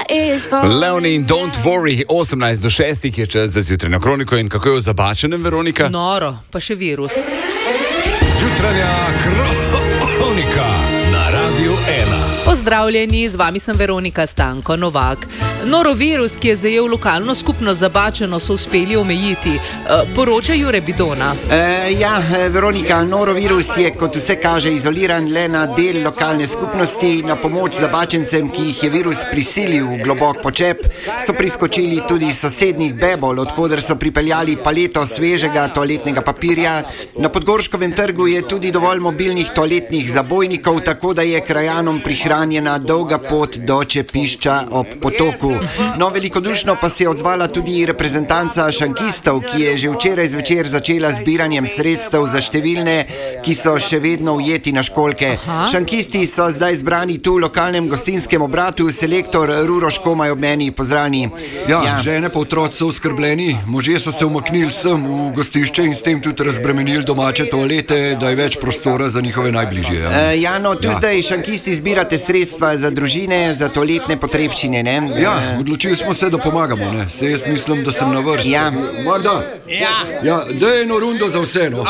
Leonie in Don't Worry, 18 do 6 je čas za zjutrajno kroniko in kako je v zabačenem, Veronika? Noro, pa še virus. Jutranja kronika na Radiu 1. Pozdravljeni, z vami sem Veronika Stanko Novak. Norovirus, ki je zajel lokalno skupnost Zabačeno, so uspeli omejiti. Poroča Jure Bidona. Veronika, norovirus je, kot vse kaže, izoliran le na del lokalne skupnosti. Na pomoč Zabačencem, ki jih je virus prisilil v globok počep, so priskočili tudi sosednjih Bebol, odkoder so pripeljali paleto svežega toaletnega papirja. Na Podgorškovem trgu je tudi dovolj mobilnih toaletnih zabojnikov, tako da je krajanom prihranjena dolga pot do čepišča ob potoku. No, velikodušno pa se je odzvala tudi reprezentanca šankistov, ki je že včeraj zvečer začela zbiranjem sredstev za številne, ki so še vedno ujeti na školjke. Šankisti so zdaj zbrani tu v lokalnem gostinskem obratu, selektor Ruro Škomaj ob meni, pozdravljeni. Žene pa otroci so oskrbljeni, možje so se umaknili sem v gostišče in s tem tudi razbremenili domače toalete, da je več prostora za njihove najbližje. Tu zdaj šankisti zbirate sredstva za družine, za toaletne potrebščine, ne? Odločili smo se, da pomagamo, ne? Se jaz mislim, da sem na vrsti. Magda? Daj eno rundo za vse, no.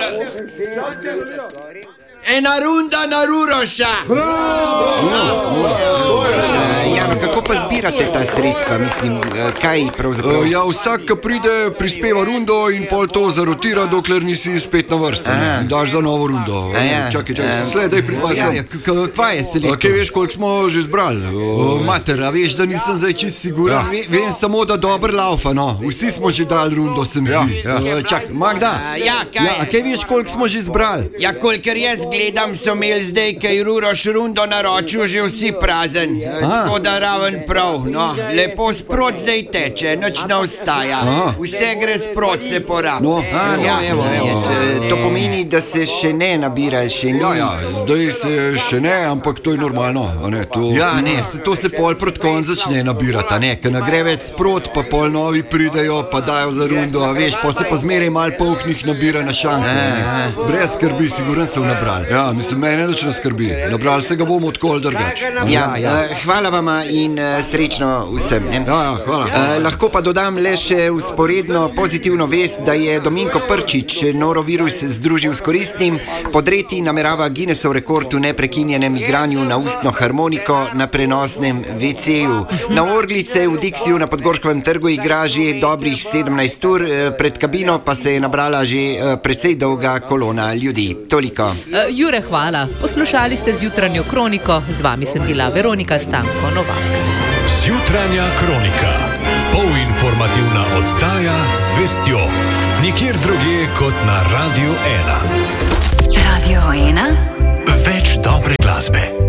Ena runda na Ruroša! Kako pa zbirate ta sredstva? Mislim, kaj pravzaprav? Vsak, ki pride, prispeva rundo in pol to zarotira, dokler nisi spet na vrsti. In daš za novo rundo. Čakaj, se sledaj pripa sem. Kva je selektor? Kaj veš, koliko smo že zbrali? Mater, a veš, da nisem zdaj čist siguran. Vem samo, da dober laufa, no. Vsi smo že dali rundo, sem zdi. Čak, Magda, kaj veš, koliko smo že zbrali? Kolikor jaz gledam, so imeli zdaj, kaj Ruroš rundo naročil, že vsi prazen. Tako da raven prav, no. Lepo sprot zdaj teče, nič ne ostaja. Vse gre sprot, se porabi. To pomeni, da se še ne nabira, še ni. Zdaj se še ne, ampak to je normalno. To se pol proti koncu začne nabirati, ne. Ker ne gre več sprot, pa pol novi pridejo, pa dajo za rundo, a veš, pa se pa zmeraj mal polhnih nabira na šanku. Brez skrbi, siguren se v nabral. Mislim, mene nič ne skrbi. Nabral se ga bomo odkoli drugač. Hvala vama in srečno vsem. Hvala. Lahko pa dodam le še vzporedno pozitivno vest, da je Dominko Prčič norovirus združil s koristnim. Podreti namerava Guinnessov rekord v neprekinjenem igranju na ustno harmoniko na prenosnem WC-ju. Na orglice v Dixiju na Podgorškovem trgu igra že dobrih 17 ur, pred kabino pa se je nabrala že precej dolga kolona ljudi. Toliko. Jure, hvala. Poslušali ste zjutranjo kroniko, z vami sem bila Veronika Stanko Novak. Zjutranja kronika. Polinformativna oddaja z vestjo. Nikjer drugje kot na Radiu 1. Radio 1. Več dobre glasbe.